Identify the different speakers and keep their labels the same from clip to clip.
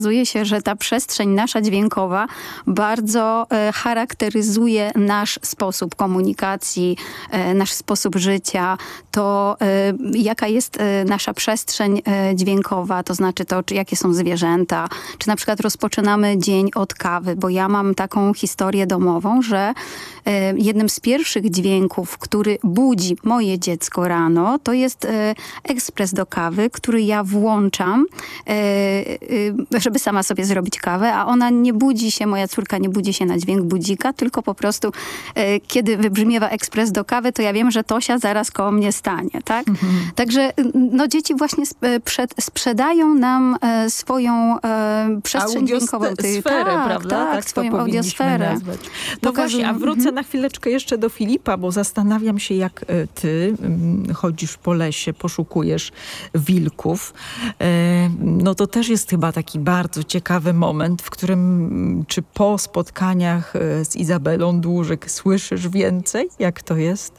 Speaker 1: Okazuje się, że ta przestrzeń nasza dźwiękowa bardzo charakteryzuje nasz sposób komunikacji, nasz sposób życia, to jaka jest nasza przestrzeń dźwiękowa, to znaczy to, jakie są zwierzęta, czy na przykład rozpoczynamy dzień od kawy, bo ja mam taką historię domową, że jednym z pierwszych dźwięków, który budzi moje dziecko rano, to jest ekspres do kawy, który ja włączam, żeby sama sobie zrobić kawę, a ona nie budzi się, moja córka nie budzi się na dźwięk budzika, tylko po prostu kiedy wybrzmiewa ekspres do kawy, to ja wiem, że Tosia zaraz koło mnie stanie, tak? Także no, dzieci właśnie sprzedają nam swoją przestrzeń dźwiękową.
Speaker 2: Sferę, prawda?
Speaker 1: Tak, swoją audiosferę.
Speaker 2: No właśnie, a wrócę na chwileczkę jeszcze do Filipa, bo zastanawiam się, jak ty chodzisz po lesie, poszukujesz wilków. No to też jest chyba taki bardzo ciekawy moment, w którym czy po spotkaniach z Izabelą Dłużyk słyszysz więcej? Jak to jest?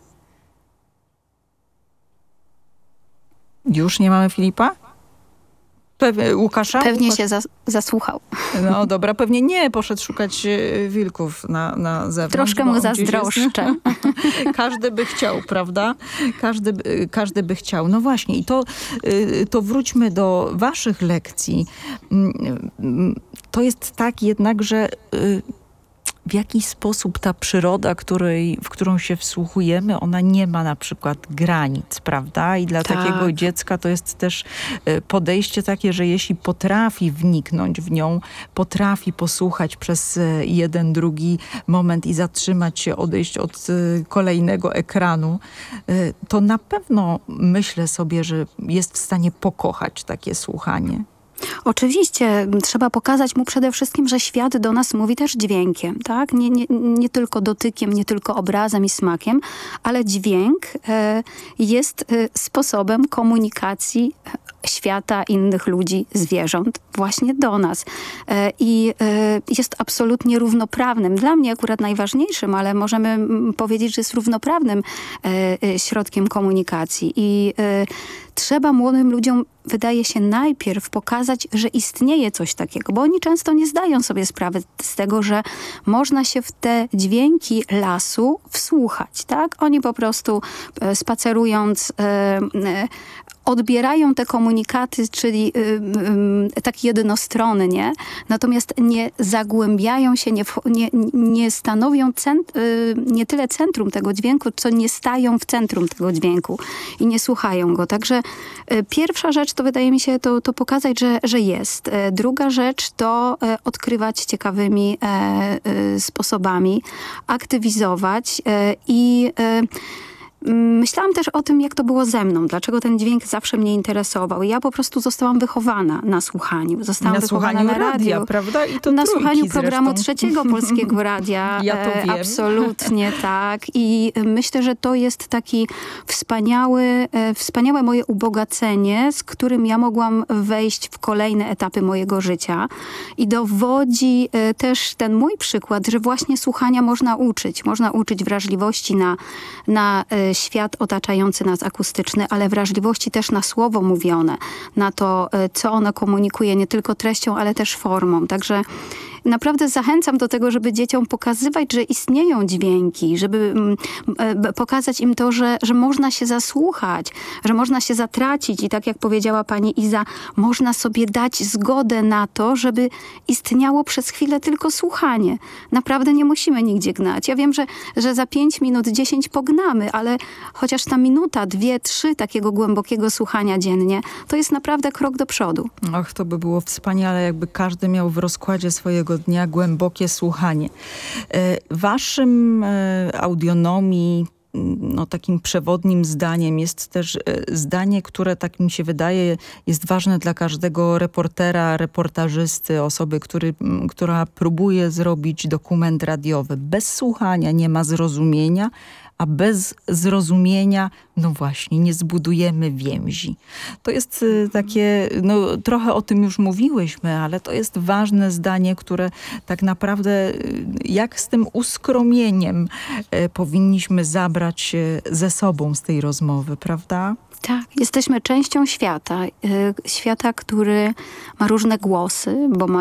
Speaker 2: Już nie mamy Filipa? Łukasza?
Speaker 1: Pewnie się zasłuchał.
Speaker 2: No dobra, pewnie nie poszedł szukać wilków na zewnątrz.
Speaker 1: Troszkę mu zazdroszczę.
Speaker 2: Każdy by chciał, prawda? Każdy by chciał. No właśnie i to wróćmy do waszych lekcji. To jest tak jednak, że w jaki sposób ta przyroda, w którą się wsłuchujemy, ona nie ma na przykład granic, prawda? I dla takiego dziecka to jest też podejście takie, że jeśli potrafi wniknąć w nią, potrafi posłuchać przez jeden, drugi moment i zatrzymać się, odejść od kolejnego ekranu, to na pewno myślę sobie, że jest w stanie pokochać takie słuchanie.
Speaker 1: Oczywiście, trzeba pokazać mu przede wszystkim, że świat do nas mówi też dźwiękiem, tak? Nie tylko dotykiem, nie tylko obrazem i smakiem, ale dźwięk jest sposobem komunikacji świata, innych ludzi, zwierząt właśnie do nas. I jest absolutnie równoprawnym. Dla mnie akurat najważniejszym, ale możemy powiedzieć, że jest równoprawnym środkiem komunikacji. I trzeba młodym ludziom, wydaje się, najpierw pokazać, że istnieje coś takiego, bo oni często nie zdają sobie sprawy z tego, że można się w te dźwięki lasu wsłuchać, tak? Oni po prostu spacerując odbierają te komunikaty, czyli tak jednostronnie, natomiast nie zagłębiają się, nie stanowią nie tyle centrum tego dźwięku, co nie stają w centrum tego dźwięku i nie słuchają go. Także pierwsza rzecz to wydaje mi się to pokazać, że jest. Druga rzecz to odkrywać ciekawymi sposobami, aktywizować i myślałam też o tym, jak to było ze mną, dlaczego ten dźwięk zawsze mnie interesował. Ja po prostu zostałam wychowana na słuchaniu. Zostałam wychowana na radiu,
Speaker 2: prawda? I to
Speaker 1: na słuchaniu programu
Speaker 2: zresztą.
Speaker 1: Trzeciego Polskiego Radia.
Speaker 2: Ja to wiem.
Speaker 1: Absolutnie tak. I myślę, że to jest taki wspaniałe moje ubogacenie, z którym ja mogłam wejść w kolejne etapy mojego życia. I dowodzi też ten mój przykład, że właśnie słuchania można uczyć. Można uczyć wrażliwości na świat otaczający nas akustyczny, ale wrażliwości też na słowo mówione, na to, co ono komunikuje nie tylko treścią, ale też formą. Także naprawdę zachęcam do tego, żeby dzieciom pokazywać, że istnieją dźwięki, żeby pokazać im to, że można się zasłuchać, że można się zatracić i tak jak powiedziała pani Iza, można sobie dać zgodę na to, żeby istniało przez chwilę tylko słuchanie. Naprawdę nie musimy nigdzie gnać. Ja wiem, że za 5 minut, 10 pognamy, ale chociaż ta minuta, 2, 3 takiego głębokiego słuchania dziennie, to jest naprawdę krok do przodu.
Speaker 2: Och, to by było wspaniale, jakby każdy miał w rozkładzie swojego dnia głębokie słuchanie. Waszym Audionomii takim przewodnim zdaniem jest też zdanie, które, tak mi się wydaje, jest ważne dla każdego reportera, reportażysty, osoby, która próbuje zrobić dokument radiowy. Bez słuchania nie ma zrozumienia, a bez zrozumienia, no właśnie, nie zbudujemy więzi. To jest takie, trochę o tym już mówiłyśmy, ale to jest ważne zdanie, które tak naprawdę jak z tym uskromieniem powinniśmy zabrać ze sobą z tej rozmowy, prawda?
Speaker 1: Tak, jesteśmy częścią świata. Świata, który ma różne głosy, bo ma